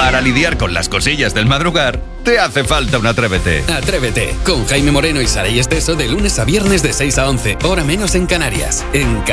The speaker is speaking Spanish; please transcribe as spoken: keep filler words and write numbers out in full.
Para lidiar con las cosillas del madrugar, te hace falta un Atrévete. Atrévete, con Jaime Moreno y Saray Esteso de lunes a viernes de seis a once, hora menos en Canarias. En Canarias.